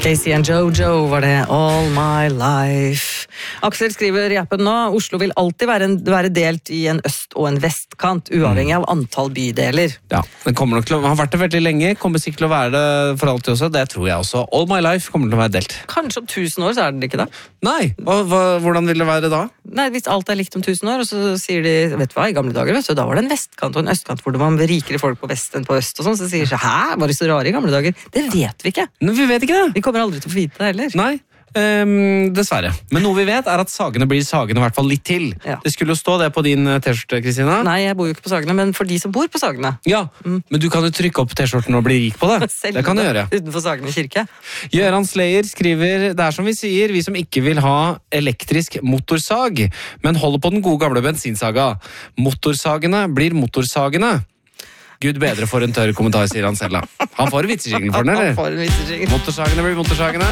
Casey and Jojo var det, All My Life. Aksel skriver i appen nå, Oslo vil alltid være delt i en øst- og en vestkant, uavhengig av antall bydeler. Ja, den kommer nok til å, har vært det veldig lenge, kommer sikkert til å være det for alltid også, det tror jeg også. All My Life kommer til å være delt. Kanskje om 1000 år så er det ikke det? Nei, hvordan vil det være da? Nei, hvis alt er likt om 1000 år, og så sier de, vet du hva, i gamle dager, da var det en vestkant og en østkant, hvor det var rikere folk på vest enn på øst, og sånn, så sier de, hæ, var det så rare i gamle dager? Det vet vi ikke. Men vi vet ikke det. Vi kommer aldri til å få vite det heller. Nei, dessverre. Men noe vi vet er at Sagene blir Sagene i hvert fall litt til. Ja. Det skulle jo stå det på din t-skjorte, Kristina. Nei, jeg bor jo ikke på Sagene, men for de som bor på Sagene. Ja, men du kan jo trykke opp t-skjorten og bli rik på det. Selge Det kan du gjøre. Utenfor Sagene kirke. Gøran Slayer skriver, det er som vi sier, vi som ikke vil ha elektrisk motorsag, men holder på den gode gamle bensinsaga. Motorsagene blir motorsagene. Gud bedre for en tørr kommentar, sier han selv da. Han får vitsejinglen for den, eller? Han får en vitsejingel. Motorsagene blir motorsagene.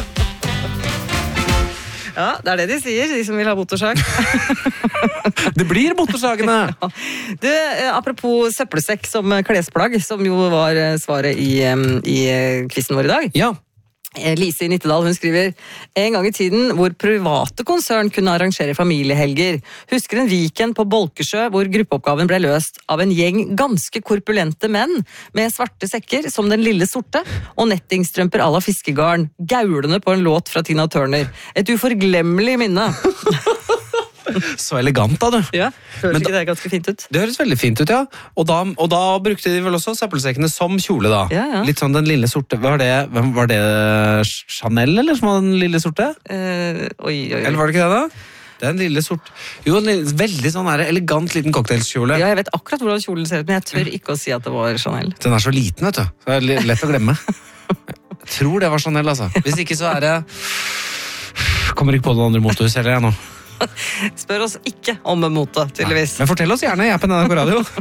Ja, det er det de sier, de som vil ha motorsag. Det blir motorsagene! Du, apropos søppelsekk som klesplagg, som jo var svaret i quizen vår i dag. Ja. Lise i Nittedal, hun skriver, en gang i tiden hvor private konsern kunne arrangere familiehelger. Husker en weekend på Bolkesjø hvor gruppeoppgaven ble løst av en gjeng ganske korpulente menn med svarte sekker som Den lille sorte og nettingstrømper à la fiskegarn, gaulende på en låt fra Tina Turner. Et uforglemmelig minne. Så elegant da, du. Ja, høres Men ikke det ganske fint ut? Det høres veldig fint ut, ja. Og da brukte de vel også søppelsekkene som kjole, da. Ja, ja. Litt sånn Den lille sorte. Hvem var det Chanel, eller, som var Den lille sorte? Oi. Eller var det ikke det, da? Den lille sorte. Jo, en veldig sånn her elegant liten cocktailskjole. Ja, jeg vet akkurat hvordan kjolen ser ut, men jeg tør ikke å si at det var Chanel. Den er så liten, vet du. Så det er lett å glemme. Jeg tror det var Chanel, altså. Hvis ikke så er det... Kommer ikke på noen andre mothus heller, jeg nå. Spør oss ikke om mote, tydeligvis. Men fortell oss gjerne i appen NRK Radio.